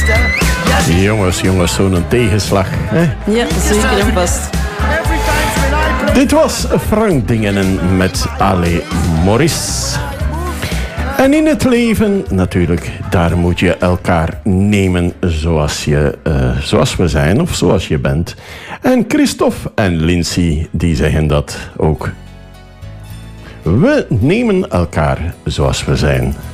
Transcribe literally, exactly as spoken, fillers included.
Jongens, jongens, zo'n tegenslag. Hè? Ja, zeker en vast. Dit was Frank Dingenen met Ale Morris. En in het leven, natuurlijk, daar moet je elkaar nemen zoals, je, uh, zoals we zijn of zoals je bent. En Christophe en Lindsay, die zeggen dat ook. We nemen elkaar zoals we zijn.